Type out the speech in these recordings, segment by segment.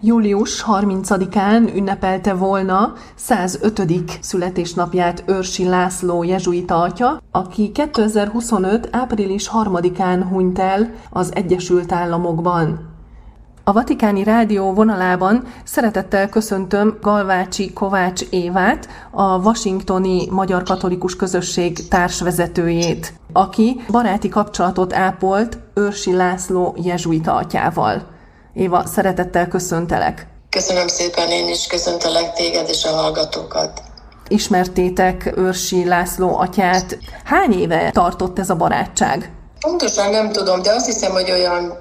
Július 30-án ünnepelte volna 105. születésnapját Őrsi László jezsuita atya, aki 2025. április 3-án hunyt el az Egyesült Államokban. A Vatikáni Rádió vonalában szeretettel köszöntöm Galvácsi Kovács Évát, a washingtoni Magyar Katolikus Közösség társvezetőjét, aki baráti kapcsolatot ápolt Őrsi László jezsuita atyával. Éva, szeretettel köszöntelek. Köszönöm szépen, én is köszöntelek téged és a hallgatókat. Ismertétek Őrsi László atyát. Hány éve tartott ez a barátság? Pontosan nem tudom, de azt hiszem, hogy olyan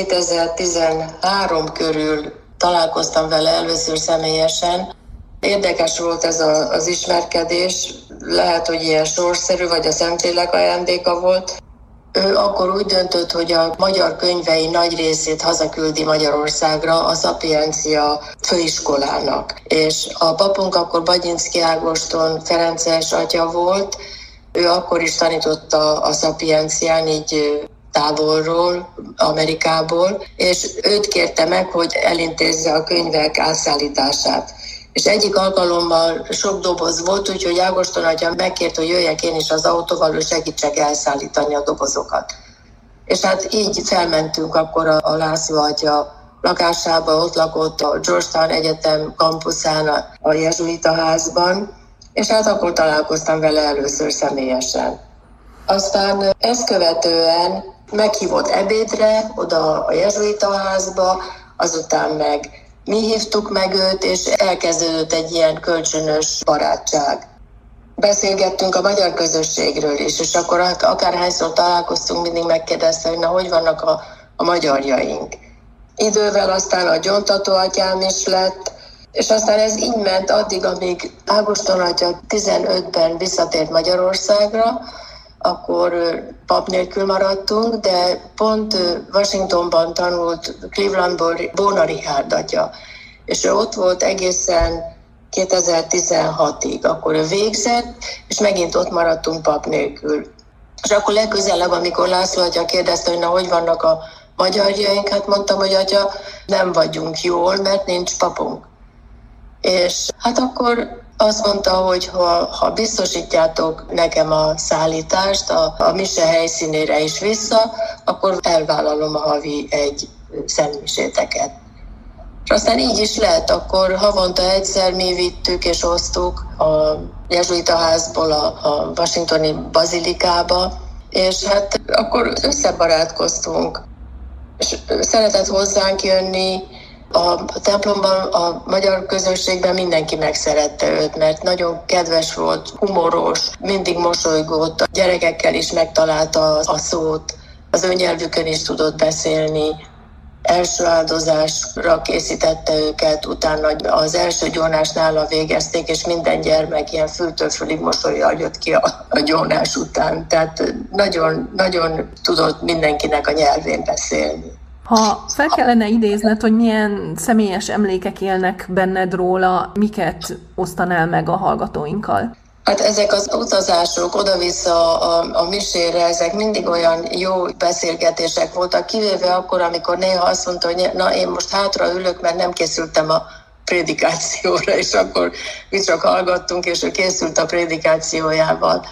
2013 körül találkoztam vele először személyesen. Érdekes volt ez az ismerkedés, lehet, hogy ilyen sorszerű, vagy a Szentlélek ajándéka volt. Ő akkor úgy döntött, hogy a magyar könyvei nagy részét hazaküldi Magyarországra a Szapiencia főiskolának. És a papunk akkor Bagyinszky Ágoston ferences atya volt, ő akkor is tanította a Szapiencián, így távolról, Amerikából, és őt kérte meg, hogy elintézze a könyvek átszállítását. És egyik alkalommal sok doboz volt, úgyhogy Ágoston atya megkért, hogy jöjjek én is az autóval, hogy segítsek elszállítani a dobozokat. És hát így felmentünk akkor a László atya lakásába, ott lakott a Georgetown Egyetem kampuszán, a jezsuita házban, és hát akkor találkoztam vele először személyesen. Aztán ezt követően meghívott ebédre, oda a jezsuita házba, azután meg mi hívtuk meg őt, és elkezdődött egy ilyen kölcsönös barátság. Beszélgettünk a magyar közösségről is, és akkor akárhányszor találkoztunk, mindig megkérdezte, hogy na, hogy vannak a magyarjaink. Idővel aztán a gyóntató atyám is lett, és aztán ez így ment addig, amíg Ágoston atya 15-ben visszatért Magyarországra, akkor pap nélkül maradtunk, de pont Washingtonban tanult Clevelandból Bóna Richárd atya. És ő ott volt egészen 2016-ig. Akkor ő végzett, és megint ott maradtunk pap nélkül. És akkor legközelebb, amikor László atya kérdezte, hogy na, hogy vannak a magyarjaink, hát mondtam, hogy atya, nem vagyunk jól, mert nincs papunk. És hát akkor azt mondta, hogy ha biztosítjátok nekem a szállítást a mise helyszínére is vissza, akkor elvállalom a havi egy szentmiséteket. És aztán így is lett, akkor havonta egyszer mi vittük és osztuk a jezsuita házból a washingtoni bazilikába, és hát akkor összebarátkoztunk. És szeretett hozzánk jönni. A templomban, a magyar közösségben mindenki megszerette őt, mert nagyon kedves volt, humoros, mindig mosolygott, a gyerekekkel is megtalálta a szót, az ő nyelvükön is tudott beszélni. Első áldozásra készítette őket, utána az első gyónás nála végezték, és minden gyermek ilyen fültől fülig mosollyal jött ki a gyónás után. Tehát nagyon, nagyon tudott mindenkinek a nyelvén beszélni. Ha fel kellene idézned, hogy milyen személyes emlékek élnek benned róla, miket osztanál meg a hallgatóinkkal? Hát ezek az utazások oda-vissza a misére, ezek mindig olyan jó beszélgetések voltak, kivéve akkor, amikor néha azt mondta, hogy na, én most hátra ülök, mert nem készültem a prédikációra, és akkor mi csak hallgattunk, és ő készült a prédikációjával.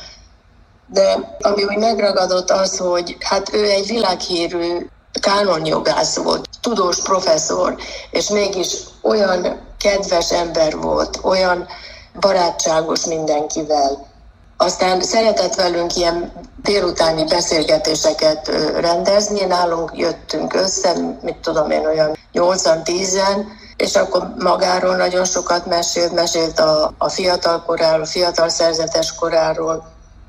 De ami úgy megragadott az, hogy hát ő egy világhírű kánonjogász volt, tudós professzor, és mégis olyan kedves ember volt, olyan barátságos mindenkivel. Aztán szeretett velünk ilyen délutáni beszélgetéseket rendezni, nálunk jöttünk össze, mit tudom én, olyan 8-10-en, és akkor magáról nagyon sokat mesélt a fiatal koráról, fiatal szerzetes koráról.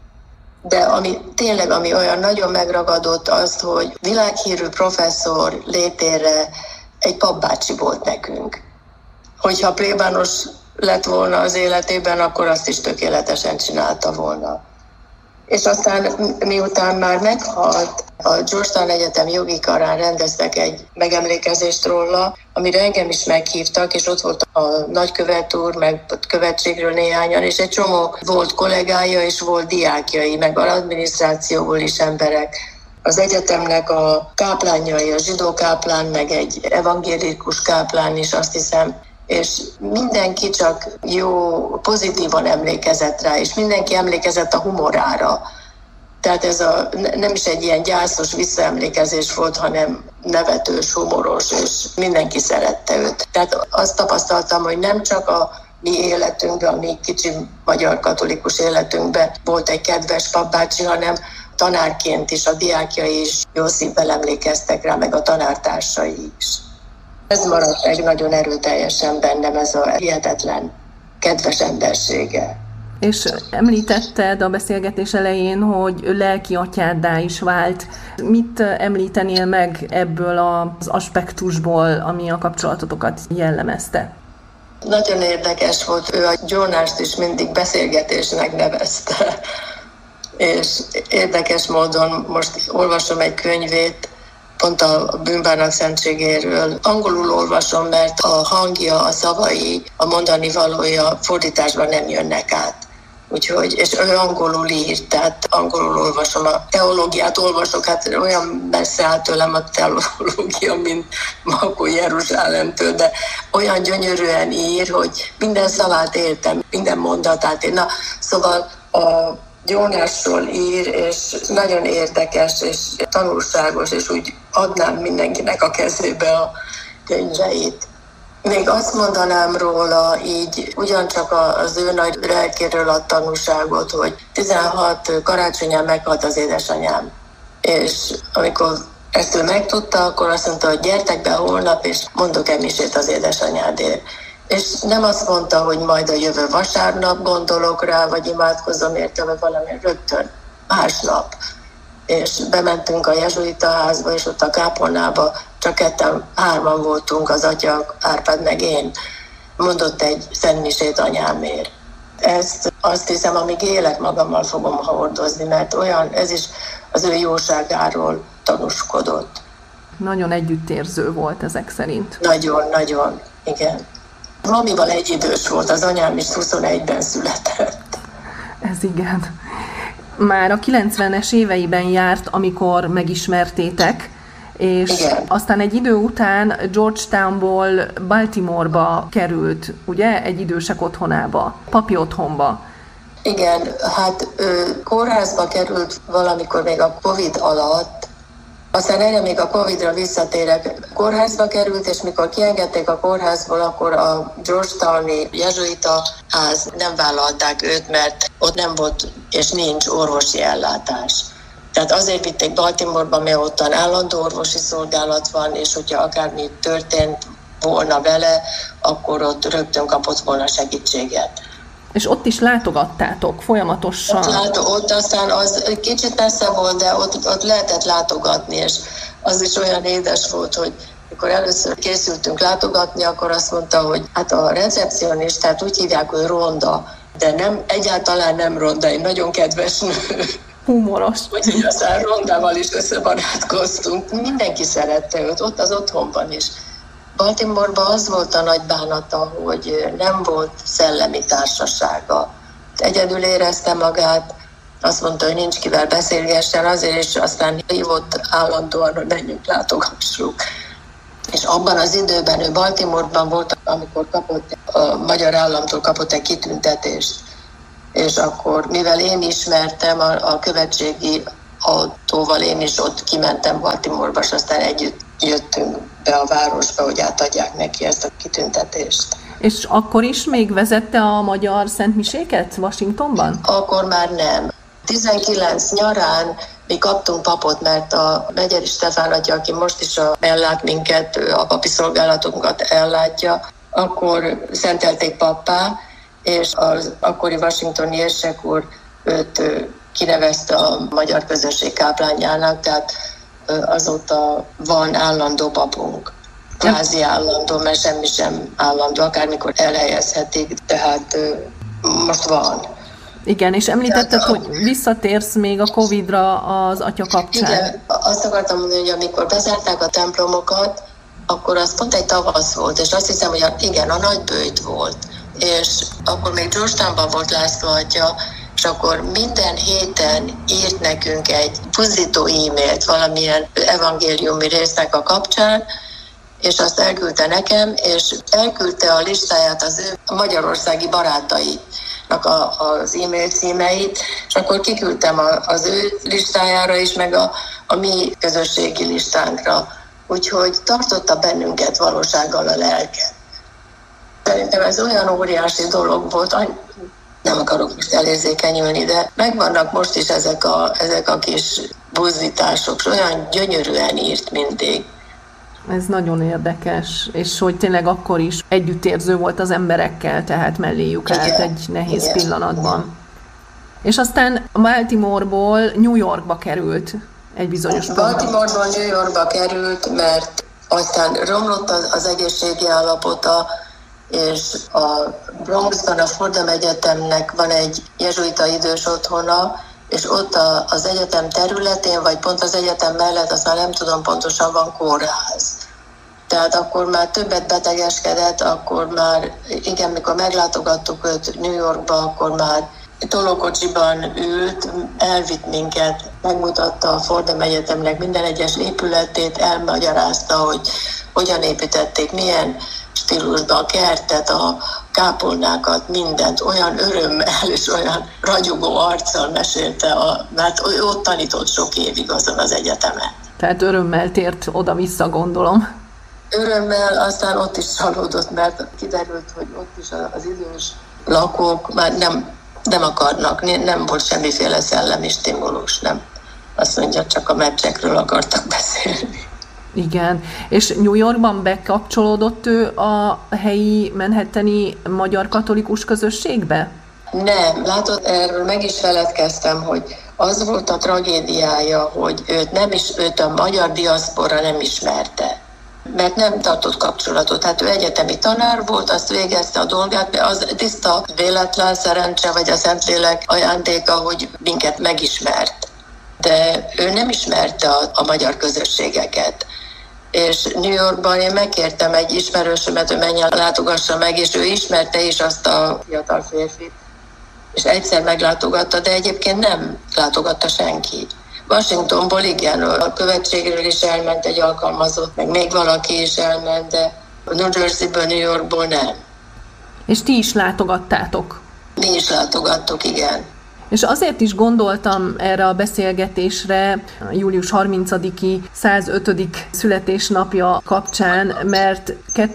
De ami olyan nagyon megragadott az, hogy világhírű professzor létére egy papbácsi volt nekünk. Hogyha plébános lett volna az életében, akkor azt is tökéletesen csinálta volna. És aztán miután már meghalt, a Georgetown Egyetem jogi karán rendeztek egy megemlékezést róla, amire engem is meghívtak, és ott volt a nagykövet úr, meg a követségről néhányan, és egy csomó volt kollégája, és volt diákjai, meg az adminisztrációból is emberek. az egyetemnek a káplánjai, a zsidó káplán, meg egy evangélikus káplán is, azt hiszem, és mindenki csak jó, pozitívan emlékezett rá, és mindenki emlékezett a humorára. Tehát ez nem is egy ilyen gyászos visszaemlékezés volt, hanem nevetős, humoros, és mindenki szerette őt. Tehát azt tapasztaltam, hogy nem csak a mi életünkben, a mi kicsi magyar katolikus életünkben volt egy kedves papbácsi, hanem tanárként is, a diákjai is jó szívvel emlékeztek rá, meg a tanártársai is. Ez maradt meg nagyon erőteljesen bennem, ez a hihetetlen kedves embersége. És említetted a beszélgetés elején, hogy lelki atyáddá is vált. Mit említenél meg ebből az aspektusból, ami a kapcsolatotokat jellemezte? Nagyon érdekes volt, ő a gyónást is mindig beszélgetésnek nevezte. És érdekes módon most olvasom egy könyvét, pont a bűnbánat szentségéről. Angolul olvasom, mert a hangja, a szavai, a mondani valója fordításban nem jönnek át. Úgyhogy, és ő angolul írt, tehát angolul olvasom, a teológiát olvasok, hát olyan messze áll tőlem a teológia, mint Makó Jeruzsálemtől, de olyan gyönyörűen ír, hogy minden szavát értem, minden mondatát ér. Na, szóval a Jónásról ír, és nagyon érdekes, és tanulságos, és úgy adnám mindenkinek a kezébe a könyveit. Még azt mondanám róla, így ugyancsak az ő nagy lelkéről ad tanúságot, hogy 16 karácsonyán meghalt az édesanyám. És amikor ezt ő megtudta, akkor azt mondta, hogy gyertek be holnap, és mondok egy misét az édesanyádért. És nem azt mondta, hogy majd a jövő vasárnap gondolok rá, vagy imádkozom érte, vagy valami, rögtön másnap. És bementünk a jezsuita házba, és ott a kápolnába csak hárman voltunk, az atya, Árpád meg én. Mondott egy szentmisét anyámért. Ezt azt hiszem, amíg élek, magammal fogom hordozni, mert olyan, ez is az ő jóságáról tanúskodott. Nagyon együttérző volt ezek szerint. Nagyon, nagyon, igen. Mamival egyidős volt, az anyám is 21-ben született. Ez igen. Már a 90-es éveiben járt, amikor megismertétek, és igen. Aztán egy idő után Georgetownból Baltimoreba került, ugye, egy idősek otthonába, papi otthonba. Igen, hát kórházba került valamikor még a Covid alatt, aztán erre még a Covid-ra visszatérek. Kórházba került, és mikor kiengedték a kórházból, akkor a Georgetowni jezsuita ház nem vállalták őt, mert ott nem volt és nincs orvosi ellátás. Tehát azért vitték Baltimoreba, mert ottan állandó orvosi szolgálat van, és hogyha akármi történt volna vele, akkor ott rögtön kapott volna segítséget. És ott is látogattátok folyamatosan? Ott aztán az kicsit messze volt, de ott lehetett látogatni, és az is olyan édes volt, hogy mikor először készültünk látogatni, akkor azt mondta, hogy hát a recepcionistát úgy hívják, hogy Ronda, de nem, egyáltalán nem Ronda, egy nagyon kedves nő. Humoros. Úgyhogy aztán Rondával is összebarátkoztunk. Mindenki szerette őt, ott az otthonban is. Baltimorban az volt a nagy bánata, hogy nem volt szellemi társasága. Egyedül érezte magát, azt mondta, hogy nincs kivel beszélgessen, azért is aztán hívott állandóan, hogy menjünk, látogassuk. És abban az időben ő Baltimorban volt, amikor a magyar államtól kapott egy kitüntetést. És akkor, mivel én ismertem a követségi autóval, én is ott kimentem Baltimorba, és aztán együtt jöttünk be a városba, hogy átadják neki ezt a kitüntetést. És akkor is még vezette a magyar szentmiséket Washingtonban? Akkor már nem. 19 nyarán mi kaptunk papot, mert a Megyeri Stefán atya, aki most is ellát minket, a papi szolgálatunkat ellátja, akkor szentelték pappá, és az akkori washingtoni érsek úr őt kinevezte a magyar közösség káplánjának, tehát azóta van állandó papunk. Kvázi állandó, mert semmi sem állandó, akármikor elhelyezhetik, tehát most van. Igen, és említetted, hogy visszatérsz még a Covid-ra az atya kapcsán. Igen, azt akartam mondani, hogy amikor bezárták a templomokat, akkor az pont egy tavasz volt, és azt hiszem, hogy a nagy bőjt volt. És akkor még Georgetownban volt László atya, és akkor minden héten írt nekünk egy buzdító e-mailt valamilyen evangéliumi résznek a kapcsán, és azt elküldte nekem, és elküldte a listáját az ő magyarországi barátainak az e-mail címeit, és akkor kiküldtem az ő listájára is, meg a mi közösségi listánkra. Úgyhogy tartotta bennünket valósággal a lelke. Szerintem ez olyan óriási dolog volt, nem akarok most elérzékenyülni, de megvannak most is ezek a kis buzdítások, és olyan gyönyörűen írt mindig. Ez nagyon érdekes, és hogy tényleg akkor is együttérző volt az emberekkel, tehát melléjük állt egy nehéz pillanatban. És aztán Baltimoreból New Yorkba került egy bizonyos ponton. Baltimoreból New Yorkba került, mert aztán romlott az egészségi állapota, és a Bronxban a Fordham Egyetemnek van egy jezsuita idős otthona, és ott az egyetem területén, vagy pont az egyetem mellett, azt már nem tudom pontosan, van kórház. Tehát akkor már többet betegeskedett, akkor már, igen, mikor meglátogattuk őt New Yorkba, akkor már tolókocsiban ült, elvitt minket, megmutatta a Fordham Egyetemnek minden egyes épületét, elmagyarázta, hogy hogyan építették, milyen stílusban a kertet, a kápolnákat, mindent, olyan örömmel és olyan ragyogó arccal mesélte, mert ő ott tanított sok évig azon az egyetemen. Tehát örömmel tért oda-vissza, gondolom. Örömmel, aztán ott is csalódott, mert kiderült, hogy ott is az idős lakók már nem akarnak, nem volt semmiféle szellemi stimulus, nem. Azt mondja, csak a meccsekről akartak beszélni. Igen, és New Yorkban bekapcsolódott ő a helyi manhattani magyar katolikus közösségbe? Nem, látod, erről meg is feledkeztem, hogy az volt a tragédiája, hogy őt a magyar diaszpora nem ismerte, mert nem tartott kapcsolatot. Hát ő egyetemi tanár volt, azt végezte a dolgát, de az tiszta véletlen, szerencse vagy a Szentlélek ajándéka, hogy minket megismert. De ő nem ismerte a magyar közösségeket. És New Yorkban én megkértem egy ismerősömet, hogy menjen látogassa meg, és ő ismerte is azt a fiatal férfit. És egyszer meglátogatta, de egyébként nem látogatta senki. Washingtonból igen, a követségről is elment egy alkalmazott, meg még valaki is elment, de New Jerseyből, New Yorkból nem. És ti is látogattátok? Mi is látogattuk, igen. És azért is gondoltam erre a beszélgetésre a július 30-i 105. születésnapja kapcsán, mert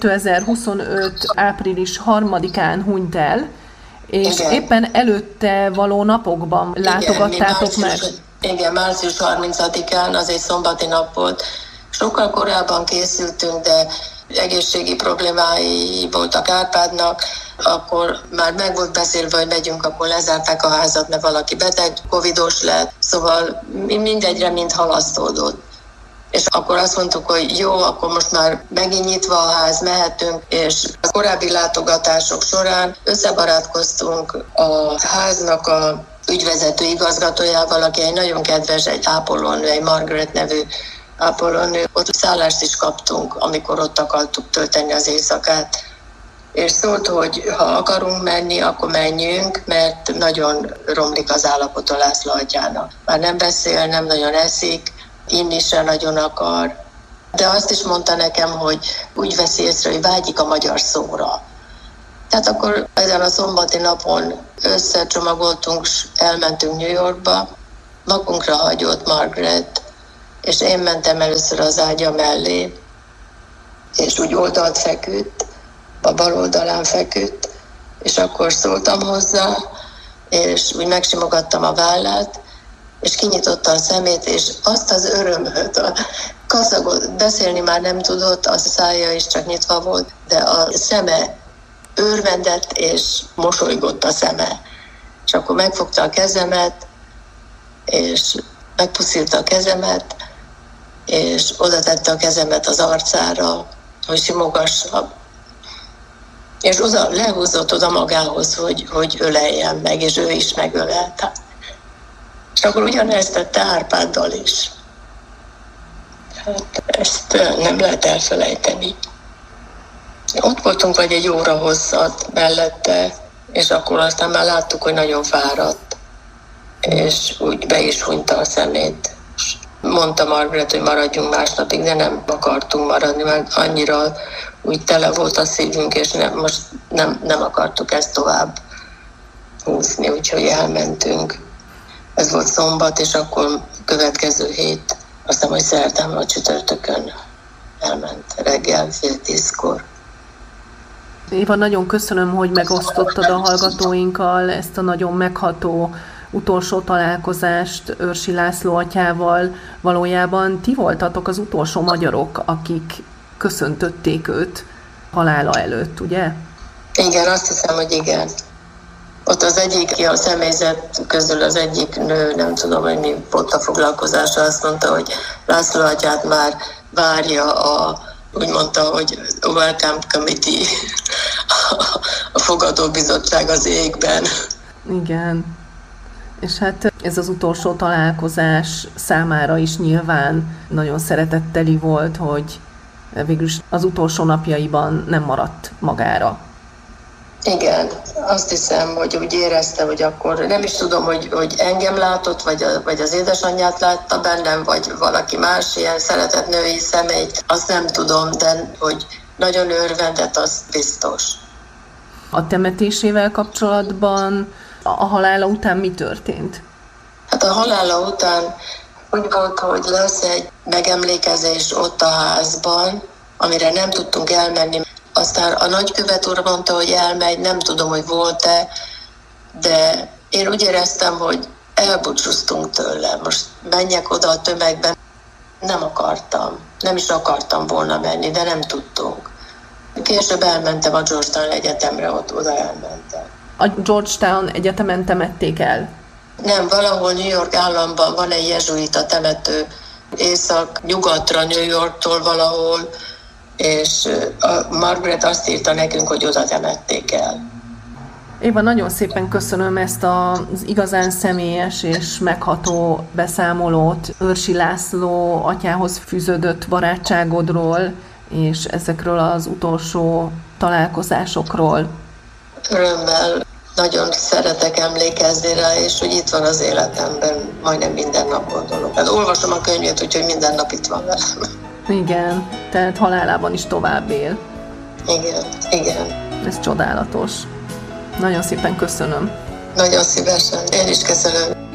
2025. április 3-án hunyt el, és igen, éppen előtte való napokban látogattátok meg. Igen, március 30-án, az egy szombati nap volt. Sokkal korábban készültünk, de egészségi problémái voltak Árpádnak, akkor már meg volt beszélve, hogy megyünk, akkor lezárták a házat, mert valaki beteg, covidos lett, szóval mindegyre mind halasztódott. És akkor azt mondtuk, hogy jó, akkor most már megint nyitva a ház, mehetünk, és a korábbi látogatások során összebarátkoztunk a háznak a ügyvezető igazgatójával, aki egy nagyon kedves, egy ápolónő, egy Margaret nevű ápolónő. Ott szállást is kaptunk, amikor ott akartuk tölteni az éjszakát. És szólt, hogy ha akarunk menni, akkor menjünk, mert nagyon romlik az állapota László atyának. Már nem beszél, nem nagyon eszik, inni se nagyon akar. De azt is mondta nekem, hogy úgy veszi észre, hogy vágyik a magyar szóra. Tehát akkor ezen a szombati napon összecsomagoltunk, és elmentünk New Yorkba. Magunkra hagyott Margaret, és én mentem először az ágya mellé, és úgy oldalt feküdt, a bal oldalán feküdt, és akkor szóltam hozzá, és úgy megsimogattam a vállát, és kinyitotta a szemét, és azt az örömöt, a kaszagot, beszélni már nem tudott, a szája is csak nyitva volt, de a szeme örvendett, és mosolygott a szeme. És akkor megfogta a kezemet, és megpuszilta a kezemet, és oda tette a kezemet az arcára, hogy simogassa. És lehúzott oda magához, hogy öleljen meg, és ő is megölelte. És akkor ugyanezt tette Árpáddal is. Hát ezt nem lehet elfelejteni. Ott voltunk vagy egy óra hosszat mellette, és akkor aztán már láttuk, hogy nagyon fáradt. és úgy be is hunyta a szemét. Mondta Margaret, hogy maradjunk másnapig, de nem akartunk maradni, mert annyira úgy tele volt a szívünk, és most nem akartuk ezt tovább húzni, úgyhogy elmentünk. Ez volt szombat, és akkor következő hét, azt hiszem, hogy szerdán vagy csütörtökön elment reggel 9:30. Éva, nagyon köszönöm, hogy megosztottad a hallgatóinkkal ezt a nagyon megható utolsó találkozást Őrsi László atyával. Valójában ti voltatok az utolsó magyarok, akik köszöntötték őt halála előtt, ugye? Igen, azt hiszem, hogy igen. Ott az egyik, a személyzet közül az egyik nő, nem tudom, hogy mi volt a foglalkozása, azt mondta, hogy László atyát már várja úgy mondta, hogy a Welcome Committee, a fogadóbizottság az égben. Igen. És hát ez az utolsó találkozás számára is nyilván nagyon szeretetteli volt, hogy végülis az utolsó napjaiban nem maradt magára. Igen, azt hiszem, hogy úgy érezte, hogy akkor nem is tudom, hogy engem látott, vagy az édesanyját látta bennem, vagy valaki más ilyen szeretett női személyt, azt nem tudom, de hogy nagyon örvendett, az biztos. A temetésével kapcsolatban a halála után mi történt? Hát a halála után úgy volt, hogy lesz egy megemlékezés ott a házban, amire nem tudtunk elmenni. Aztán a nagykövet úr mondta, hogy elmegy, nem tudom, hogy volt-e, de én úgy éreztem, hogy elbúcsúztunk tőle. Most menjek oda a tömegben. Nem akartam. Nem is akartam volna menni, de nem tudtunk. Később elmentem a Georgetown Egyetemre, oda elmentem. A Georgetown Egyetemen temették el? Nem, valahol New York államban van egy jezsuita temető, észak-nyugatra New Yorktól valahol, és a Margaret azt írta nekünk, hogy oda temették el. Éva, nagyon szépen köszönöm ezt az igazán személyes és megható beszámolót Őrsi László atyához fűződött barátságodról, és ezekről az utolsó találkozásokról. Örömmel, nagyon szeretek emlékezni rá, és hogy itt van az életemben, majdnem minden nap gondolok. Hát olvasom a könyvét, úgyhogy minden nap itt van velem. Igen, tehát halálában is tovább él. Igen. Ez csodálatos. Nagyon szépen köszönöm. Nagyon szívesen. Én is köszönöm.